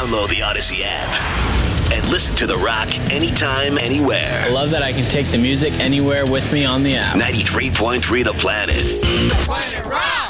Download the Odyssey app and listen to The Rock anytime, anywhere. I love that I can take the music anywhere with me on the app. 93.3 The Planet. Planet Rock!